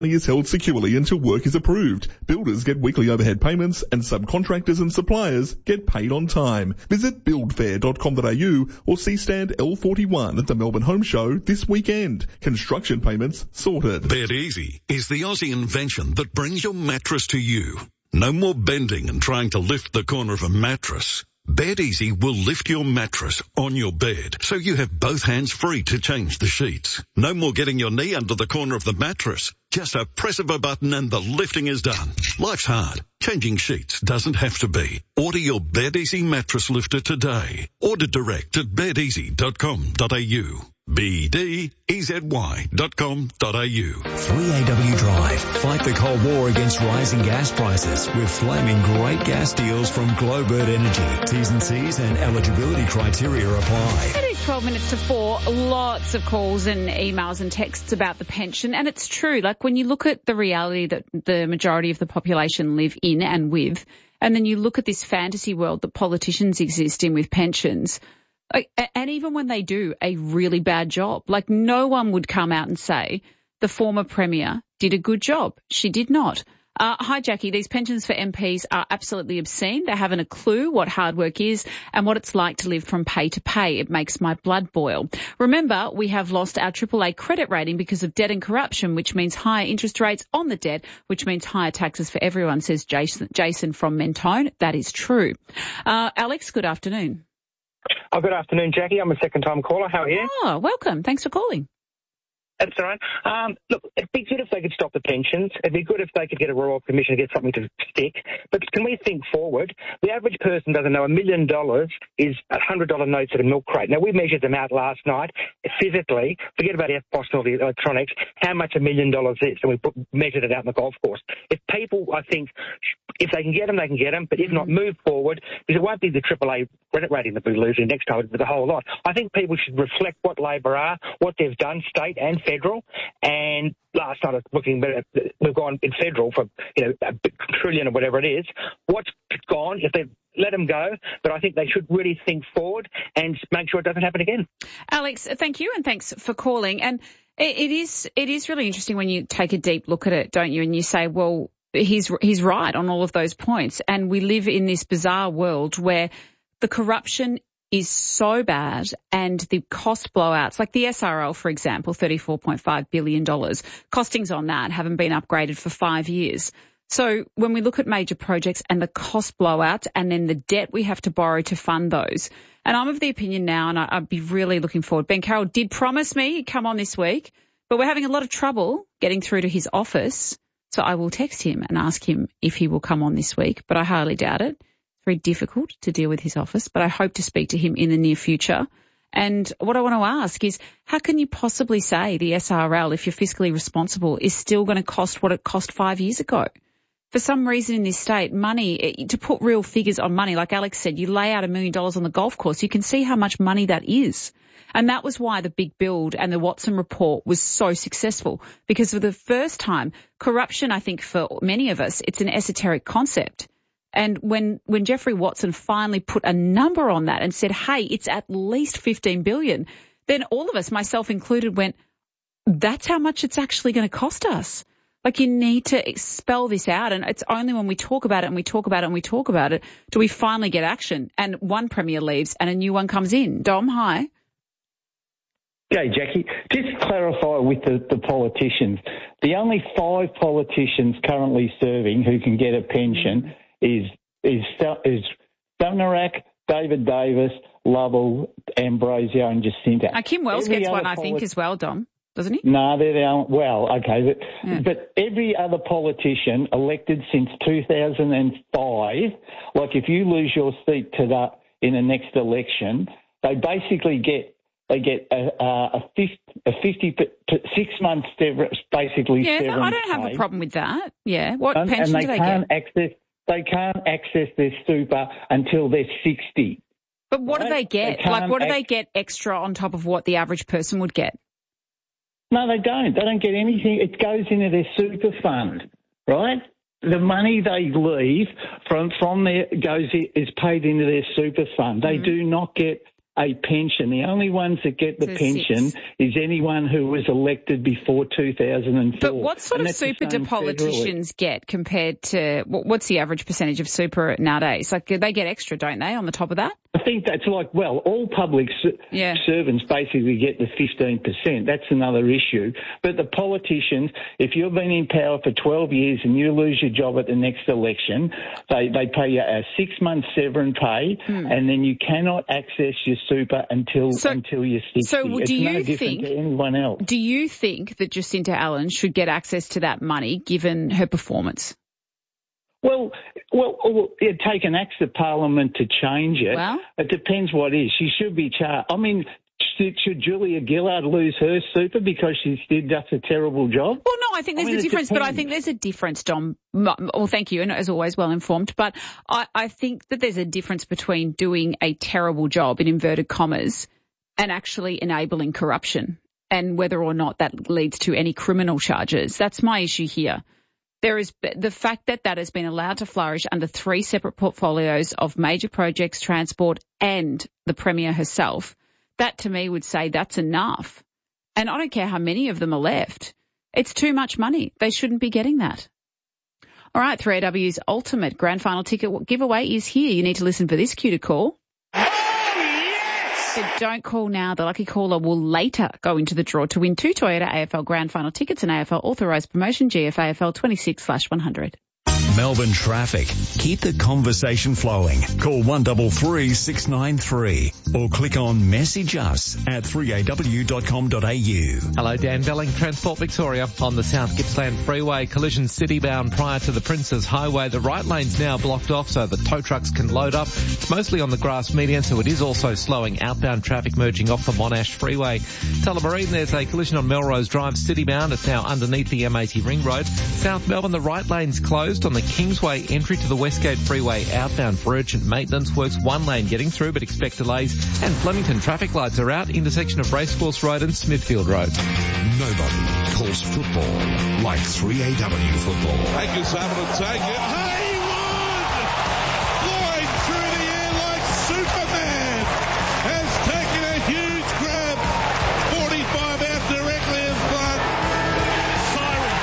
is held securely until work is approved. Builders get weekly overhead payments and subcontractors and suppliers get paid on time. Visit buildfair.com.au or see stand L41 at the Melbourne Home Show this weekend. Construction payments sorted. Bed Easy is the Aussie invention that brings your mattress to you. No more bending and trying to lift the corner of a mattress. Bed Easy will lift your mattress on your bed so you have both hands free to change the sheets. No more getting your knee under the corner of the mattress. Just a press of a button and the lifting is done. Life's hard. Changing sheets doesn't have to be. Order your Bed Easy mattress lifter today. Order direct at bedeasy.com.au. BDEZY.com.au. 3AW Drive. Fight the Cold War against rising gas prices with flaming great gas deals from Globert Energy. T's and C's and eligibility criteria apply. It is 12 minutes to 4. Lots of calls and emails and texts about the pension. And it's true. Like when you look at the reality that the majority of the population live in and with, and then you look at this fantasy world that politicians exist in with pensions, and even when they do a really bad job, like no one would come out and say the former Premier did a good job. She did not. Hi, Jackie. These pensions for MPs are absolutely obscene. They haven't a clue what hard work is and what it's like to live from pay to pay. It makes my blood boil. Remember, we have lost our AAA credit rating because of debt and corruption, which means higher interest rates on the debt, which means higher taxes for everyone, says Jason from Mentone. That is true. Alex, good afternoon. Oh, good afternoon, Jackie. I'm a second-time caller. How are you? Oh, welcome. Thanks for calling. That's all right. Look, it'd be good if they could stop the pensions. It'd be good if they could get a Royal Commission to get something to stick. But can we think forward? The average person doesn't know $1 million is $100 notes at a milk crate. Now, we measured them out last night physically. Forget about EFTPOS and all the electronics, how much $1 million is. And we measured it out in the golf course. If people, I think, if they can get them, they can get them. But if not, move forward, because it won't be the AAA credit rating that we're losing next time, but the whole lot. I think people should reflect what Labor are, what they've done, state and federal. And last night I was looking, we've gone in federal for, a trillion or whatever it is. What's gone, if they let them go, but I think they should really think forward and make sure it doesn't happen again. Alex, thank you, and thanks for calling. And it is really interesting when you take a deep look at it, don't you? And you say, well, he's right on all of those points. And we live in this bizarre world where the corruption is so bad and the cost blowouts, like the SRL, for example, $34.5 billion, costings on that haven't been upgraded for 5 years. So when we look at major projects and the cost blowouts and then the debt we have to borrow to fund those, and I'm of the opinion now, and I'd be really looking forward. Ben Carroll did promise me he'd come on this week, but we're having a lot of trouble getting through to his office. So I will text him and ask him if he will come on this week, but I highly doubt it. It's very difficult to deal with his office, but I hope to speak to him in the near future. And what I want to ask is, how can you possibly say the SRL, if you're fiscally responsible, is still going to cost what it cost 5 years ago? For some reason in this state, money, to put real figures on money, like Alex said, you lay out $1 million on the golf course, you can see how much money that is. And that was why the big build and the Watson report was so successful, because for the first time, corruption, I think for many of us, it's an esoteric concept. And when Geoffrey Watson finally put a number on that and said, hey, it's at least $15 billion, then all of us, myself included, went, that's how much it's actually going to cost us. Like, you need to spell this out. And it's only when we talk about it and we talk about it and we talk about it do we finally get action. And one Premier leaves and a new one comes in. Dom, hi. Okay, Jackie, just clarify with the politicians. The only 5 politicians currently serving who can get a pension is Sumnarak, David Davis, Lovell, Ambrosio and Jacinta. Kim Wells gets one, I think, as well, Dom, doesn't he? No, they're the only, well, okay. But every other politician elected since 2005, like if you lose your seat in the next election, they basically get a 6 month severance, basically. Yeah, severance I don't have a problem with that. Yeah, what pension do they get? They can't access their super until they're 60. But what do they get? What do they get extra on top of what the average person would get? No, they don't. They don't get anything. It goes into their super fund, right? The money they leave from there is paid into their super fund. They do not get a pension. The only ones that get the pension is anyone who was elected before 2004. But what sort of super do politicians get compared to, what's the average percentage of super nowadays? Like, they get extra, don't they, on the top of that? I think that's like, well, all public servants basically get the 15%. That's another issue. But the politicians, if you've been in power for 12 years and you lose your job at the next election, they pay you a 6-month severance pay, and then you cannot access your super until you're 60. So it's no different to anyone else. Do you think that Jacinta Allen should get access to that money given her performance? Well, it'd take an act of Parliament to change it. Well, it depends what is. She should be charged. I mean, should Julia Gillard lose her super because she did such a terrible job? Well, no, I think there's a difference, but I think there's a difference, Dom. Well, thank you, and as always, well informed. But I think that there's a difference between doing a terrible job, in inverted commas, and actually enabling corruption, and whether or not that leads to any criminal charges. That's my issue here. There is the fact that has been allowed to flourish under 3 separate portfolios of major projects, transport, and the Premier herself. That to me would say that's enough. And I don't care how many of them are left. It's too much money. They shouldn't be getting that. All right, 3AW's ultimate grand final ticket giveaway is here. You need to listen for this cue to call. So don't call now. The lucky caller will later go into the draw to win 2 Toyota AFL Grand Final tickets and AFL authorised promotion GFAFL 26/100. Melbourne traffic. Keep the conversation flowing. Call 133 693 or click on message us at 3aw.com.au. Hello, Dan Belling, Transport Victoria. On the South Gippsland Freeway, collision city-bound prior to the Princes Highway. The right lane's now blocked off so the tow trucks can load up. It's mostly on the grass median, so it is also slowing outbound traffic merging off the Monash Freeway. Tullamarine, there's a collision on Melrose Drive city-bound. It's now underneath the M80 Ring Road. South Melbourne, the right lane's closed on the Kingsway entry to the Westgate Freeway outbound for urgent maintenance works. 1 lane getting through, but expect delays. And Flemington traffic lights are out, intersection of Racecourse Road and Smithfield Road. Nobody calls football like 3AW football. Angus able to take it. Hayward! Flying through the air like Superman! Has taken a huge grab. 45 out directly in front. Siren.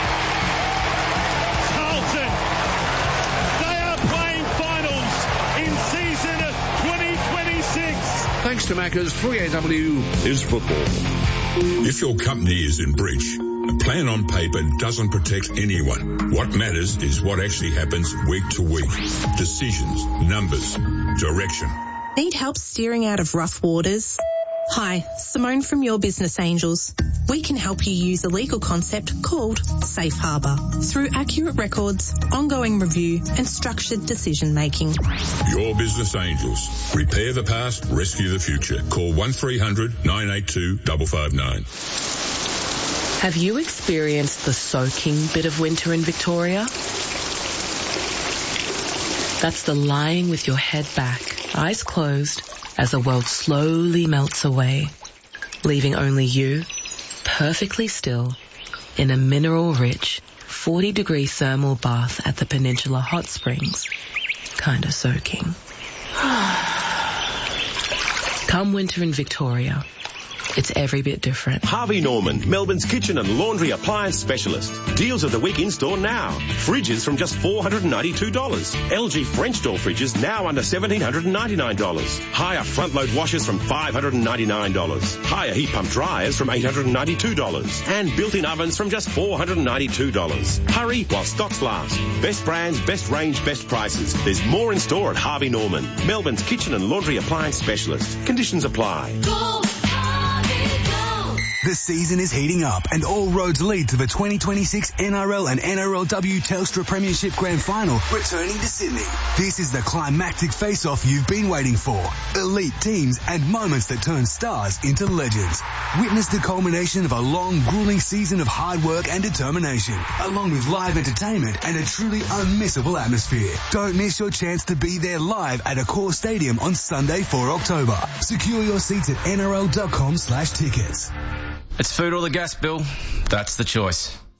Carlton. They are playing finals in season 2026. Thanks to Macca's, 3AW is football. If your company is in breach, a plan on paper doesn't protect anyone. What matters is what actually happens week to week. Decisions, numbers, direction. Need help steering out of rough waters? Hi, Simone from Your Business Angels. We can help you use a legal concept called Safe Harbour through accurate records, ongoing review and structured decision making. Your Business Angels. Repair the past, rescue the future. Call 1300 982 559. Have you experienced the soaking bit of winter in Victoria? That's the lying with your head back, eyes closed, as the world slowly melts away, leaving only you, perfectly still, in a mineral-rich 40-degree thermal bath at the Peninsula Hot Springs, kinda soaking. Come winter in Victoria. It's every bit different. Harvey Norman, Melbourne's kitchen and laundry appliance specialist. Deals of the week in store now. Fridges from just $492. LG French door fridges now under $1,799. Higher front load washers from $599. Higher heat pump dryers from $892. And built-in ovens from just $492. Hurry while stocks last. Best brands, best range, best prices. There's more in store at Harvey Norman, Melbourne's kitchen and laundry appliance specialist. Conditions apply. Go! The season is heating up and all roads lead to the 2026 NRL and NRLW Telstra Premiership Grand Final returning to Sydney. This is the climactic face-off you've been waiting for. Elite teams and moments that turn stars into legends. Witness the culmination of a long, grueling season of hard work and determination, along with live entertainment and a truly unmissable atmosphere. Don't miss your chance to be there live at Accor Stadium on Sunday, 4 October. Secure your seats at nrl.com/tickets. It's food or the gas bill. That's the choice.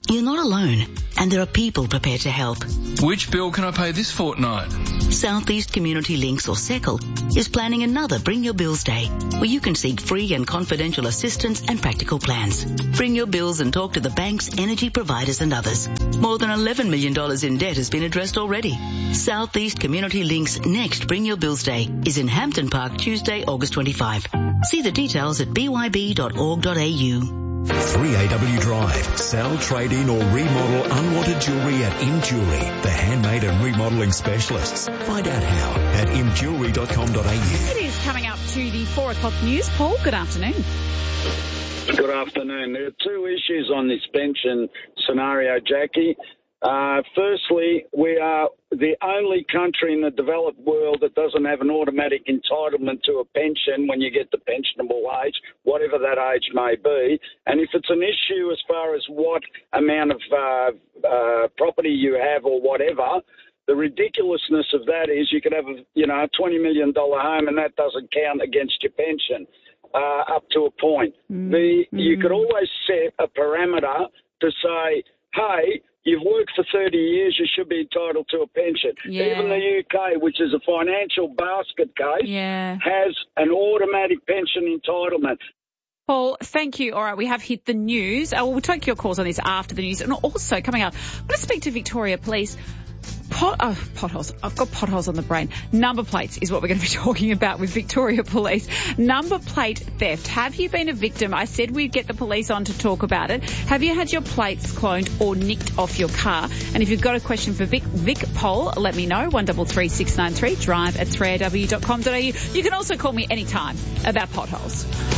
You're not alone, and there are people prepared to help. Which bill can I pay this fortnight? Southeast Community Links, or SECL, is planning another Bring Your Bills Day, where you can seek free and confidential assistance and practical plans. Bring your bills and talk to the banks, energy providers and others. More than $11 million in debt has been addressed already. Southeast Community Links' next Bring Your Bills Day is in Hampton Park, Tuesday, August 25. See the details at byb.org.au. 3AW Drive. Sell, trade in or remodel unwanted jewellery at ImJewellery, the handmade and remodelling specialists. Find out how at imjewellery.com.au. It is coming up to the 4 o'clock news. Paul, good afternoon. Good afternoon. There are two issues on this pension scenario, Jackie. Firstly, we are the only country in the developed world that doesn't have an automatic entitlement to a pension when you get the pensionable age, whatever that age may be. And if it's an issue as far as what amount of property you have or whatever, the ridiculousness of that is you could have a $20 million home and that doesn't count against your pension up to a point. You could always set a parameter to say, hey, you've worked for 30 years, you should be entitled to a pension. Yeah. Even the UK, which is a financial basket case, has an automatic pension entitlement. Paul, thank you. All right, we have hit the news. We'll take your calls on this after the news. And also, coming up, I'm going to speak to Victoria Police. Potholes. I've got potholes on the brain. Number plates is what we're going to be talking about with Victoria Police. Number plate theft. Have you been a victim? I said we'd get the police on to talk about it. Have you had your plates cloned or nicked off your car? And if you've got a question for Vic Pole, let me know. 133693, drive at 3aw.com.au. You can also call me anytime about potholes.